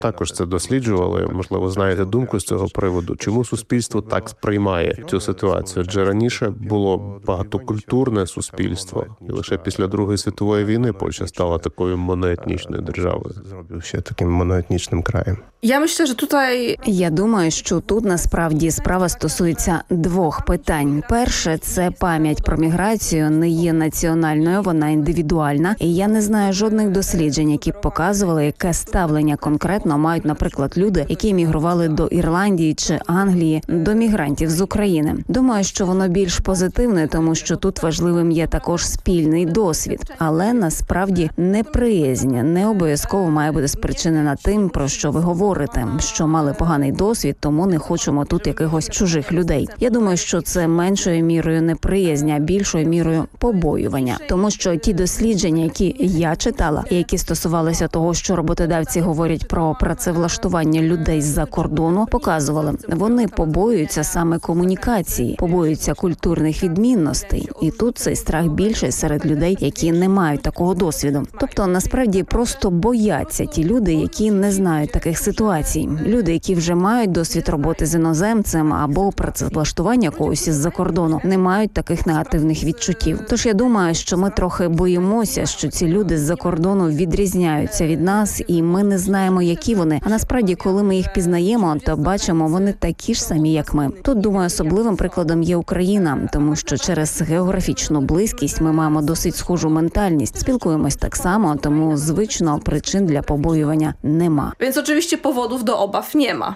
також це досліджували. Можливо, знаєте думку з цього приводу. Чому суспільство так сприймає цю ситуацію? Адже раніше було багатокультурне суспільство, і лише після Другої світової війни Польща стала такою моноетнічною державою. Зробив ще таким моноетнічним краєм. Я думаю, що тут насправді справа стосується двох питань. Перше, це пам'ять про міграцію не є національною, вона індивідуальна. І я не знаю жодних досліджень, які б показували, яке ставлення конкретно мають, наприклад, люди, які емігрували до Ірландії чи Англії, до мігрантів з України. Думаю, що воно більш позитивне, тому що тут важливим є також спільний досвід. Але насправді неприязнь не обов'язково має бути спричинена тим, про що ви говорите, що мали поганий досвід, тому не хочемо тут якихось чужих людей. Я думаю, що це меншою мірою неприязнь, а більшою мірою побоювання. Тому що ті дослідження, які я читала, і які стосувалися того, що роботодавці говорять про працевлаштування людей з-за кордону, показували, вони побоюються саме комунікації, побоюються культурних відмінностей. І тут цей страх більший серед людей, які не мають такого досвіду. Тобто, насправді, просто бояться ті люди, які не знають таких ситуацій. Люди, які вже мають досвід роботи з іноземцем або працевлаштування когось із-за кордону, не мають таких негативних відчуттів. Тож я думаю, що ми трохи боїмося, що ці люди з-за кордону відрізняються від нас, і ми не знаємо, які вони. А насправді, коли ми їх пізнаємо, то бачимо, вони такі ж самі, як ми. Тут, думаю, особливим прикладом є Україна, тому що через географічну близькість ми маємо досить схожу ментальність. Спілкуємось так само, тому звично причин для побоювання нема. Więc oczywiście powodów do obaw nie ma.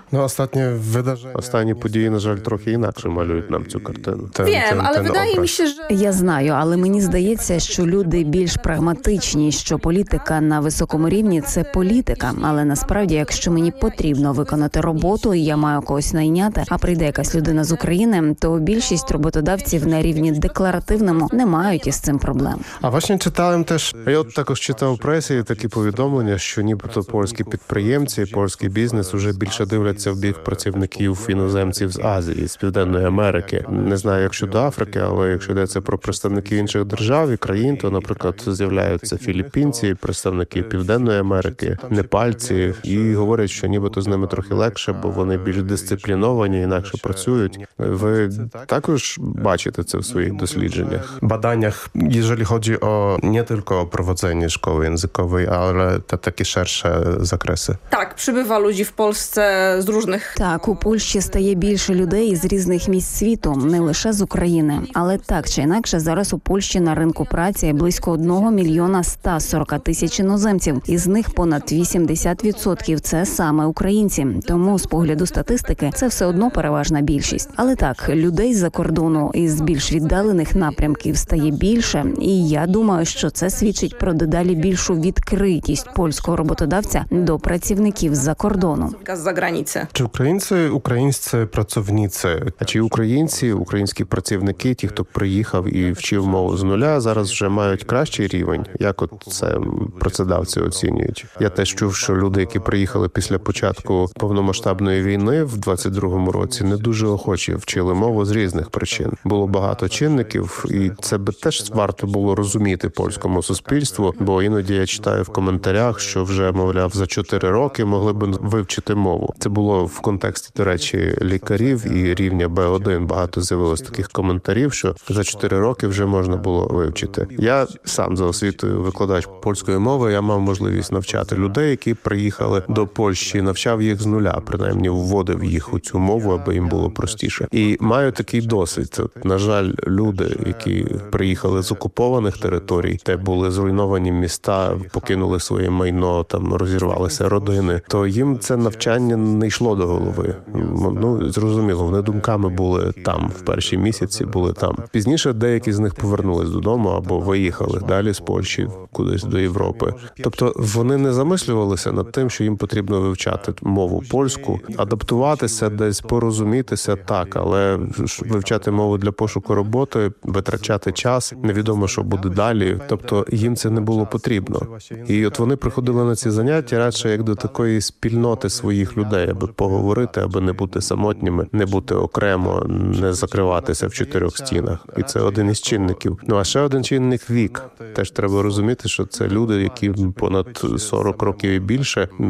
Останні події, на жаль, трохи інакше малюють нам цю картину. Wiem, ale wydaje mi się, że... Я знаю, але мені здається, що люди більш прагматичні, що політика на високому рівні – це політика. Але насправді, якщо мені потрібно виконати роботу, і я маю когось найняти, а прийде якась людина з України, то більшість роботодавців на рівні декларативному не мають із цим проблем. А власне читałem теж. Я от також читав в пресі такі повідомлення, що нібито польські підприємці, польський бізнес уже більше дивляться в бік працівників іноземців з Азії, з Південної Америки. Не знаю, як щодо Африки, але якщо йдеться про представників інших держав і країн, то, наприклад, з'являються філіппінці, представники Південної Америки, непальці, і говорять, що нібито з ними трохи легше, бо вони більш дисципліновані, інакше працюють. Ви також бачите це в своїх дослідженнях? Badaniach, jeżeli chodzi o nie tylko o prowadzenie szkoły językowej, ale te takie szersze zakresy. Tak, przybywa ludzi w Polsce z różnych... Так, у Польщі стає більше людей з різних місць світу, не лише з України. Але так чи інакше, зараз у Польщі на ринку праці близько 1 мільйона 140 тисяч іноземців. Із них понад 80% – це саме українці. Тому, з погляду статистики, це все одно переважна більшість. Але так, людей з-за кордону із більш віддалених напрямків стає більше. І я думаю, що це свідчить про дедалі більшу відкритість польського роботодавця до працівників з-за кордону. z zagranicy. Czy українські pracownicy, А чи українці, українські працівники, ті, хто приїхав і вчив мову з нуля, зараз вже мають кращий рівень? Як от це працедавці оцінюють? Я теж чув, що люди, які приїхали після початку повномасштабної війни в 22-му році, не дуже охоче вчили мову з різних причин. Було багато чинників, і це би теж варто було розуміти польському суспільству, бо іноді я читаю в коментарях, що вже, мовляв, за 4 роки могли б вивчити мову. Це було в контексті, до речі, лікарів і рівня Б1. Багато з'явилось таких коментарів, що за 4 роки вже можна було вивчити. Я сам за освітою викладач польської мови, я мав можливість навчати людей, які приїхали до Польщі, навчав їх з нуля, принаймні вводив їх у цю мову, аби їм було простіше. І маю такий досвід. На жаль, люди, які приїхали з окупованих територій, де були зруйновані міста, покинули своє майно, там розірвалися родини, то їм це навчання не йшло до голови. Ну, зрозуміло, вони думками були там, в перші місяці були там. Пізніше деякі з них повернулись додому або виїхали далі з Польщі кудись до Європи. Тобто вони не замислювалися над тим, що їм потрібно вивчати мову польську, адаптуватися, десь порозумітися, так, але вивчати мову для пошуку роботи, витрачати час, невідомо, що буде далі. Тобто їм це не було потрібно. І от вони приходили на ці заняття радше як до такої спільноти своїх людей, аби поговорити, аби не бути самотніми, не бути окремо, не закриватися в 4 стінах. І це один із чинників. Ну а ще один чинник – вік. Теж треба розуміти, що це люди, які понад 40 років і більше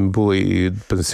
були і